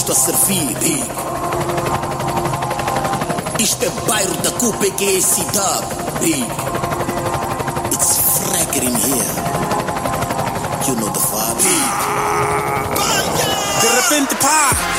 a servir. Isto é bairro da Cuba, que é C-Dub. It's fracker in here. You know the vibe. De repente, pá!